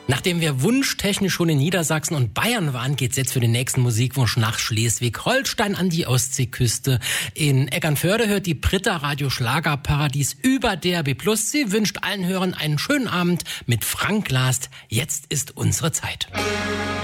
Nachdem wir wunschtechnisch schon in Niedersachsen und Bayern waren, geht's jetzt für den nächsten Musikwunsch nach Schleswig-Holstein an die Ostseeküste. In Eckernförde hört die Britta Radio Schlagerparadies über DRB+. Sie wünscht allen Hörern einen schönen Abend mit Frank Last. Jetzt ist unsere Zeit.